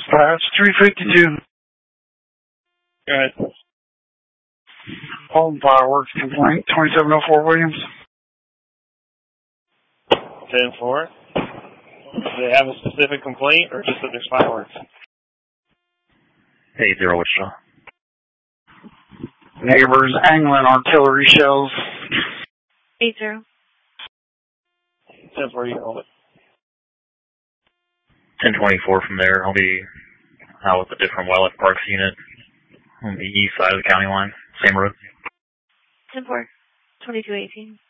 That's 352. Go ahead. Home fireworks complaint, 2704 Williams. 10-4. Do they have a specific complaint or just that there's fireworks? 8-0 Wichita. Neighbors angling artillery shells. 8-0. 10-4, you hold it. 1024 from there. I'll be out with a different wildlife parks unit on the east side of the county line. Same road. 10-4. 2218.